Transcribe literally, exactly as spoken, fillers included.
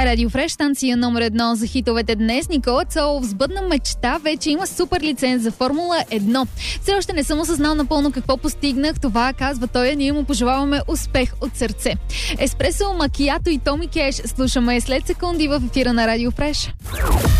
Това е Радио Фреш, станция номер едно за хитовете днес. Никола Цолов сбъдна мечта, вече има супер лиценз за Формула едно. Все още не съм осъзнал напълно какво постигнах, това казва той, а ние му пожелаваме успех от сърце. Еспресо, макиято и Томи Кеш слушаме след секунди в ефира на Радио Фреш.